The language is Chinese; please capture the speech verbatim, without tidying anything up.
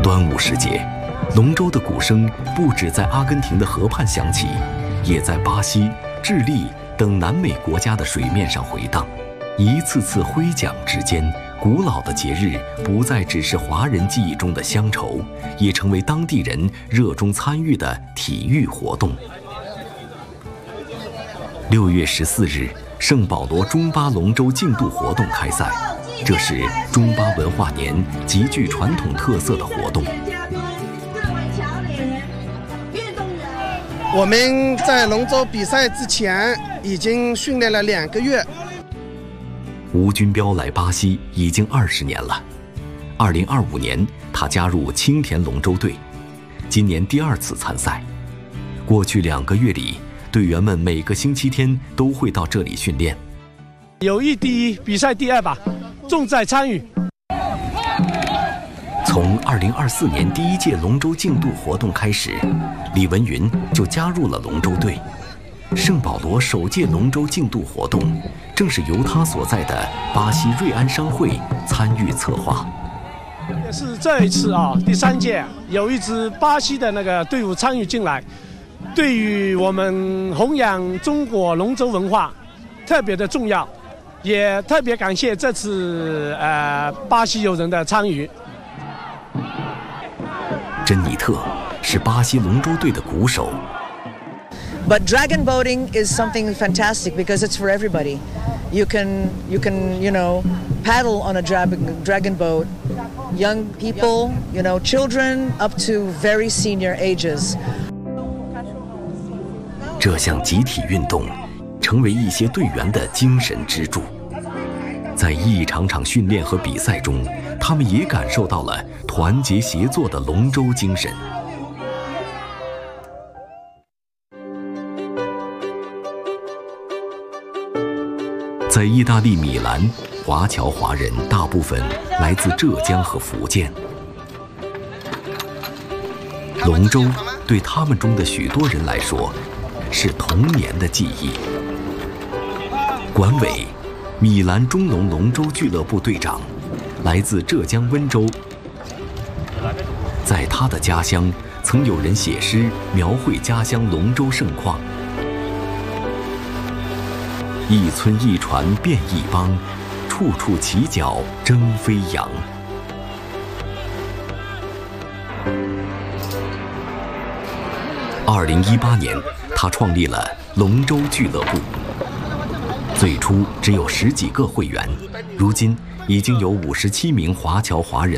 端午时节，龙舟的鼓声不止在阿根廷的河畔响起，也在巴西、智利等南美国家的水面上回荡。一次次挥桨之间，古老的节日不再只是华人记忆中的乡愁，也成为当地人热衷参与的体育活动。六月十四日，圣保罗中巴龙舟竞渡活动开赛，这是中巴文化年极具传统特色的活动。 我们在龙舟比赛之前已经训练了两个月。 吴君彪来巴西已经二十年了。二零二五年，他加入青田龙舟队，今年第二次参赛。过去两个月里，队员们每个星期天都会到这里训练。 友谊第一，比赛第二吧，重在参与。 从二零二四年第一届龙舟竞渡活动开始，李文云就加入了龙舟队。圣保罗首届龙舟竞渡活动，正是由他所在的巴西瑞安商会参与策划。 也是这一次啊，第三届有一支巴西的那个队伍参与进来，对于我们弘扬中国龙舟文化特别的重要，也特别感谢这次呃巴西友人的参与。 珍妮特是巴西龙舟队的鼓手。 But dragon boating is something fantastic because it's for everybody. You can, you can, you know, paddle on a dragon dragon boat. Young people, you know, children up to very senior ages. 这项集体运动成为一些队员的精神支柱。在一场场训练和比赛中，他们也感受到了团结协作的龙舟精神。在意大利米兰，华侨华人大部分来自浙江和福建。龙舟对他们中的许多人来说，是童年的记忆。管委，米兰中龙龙舟俱乐部队长，来自浙江温州。在他的家乡，曾有人写诗描绘家乡龙舟盛况。一村一船变一帮，处处起脚争飞扬。二零一八年，他创立了龙舟俱乐部。最初只有十几个会员，如今已经有五十七名华侨华人。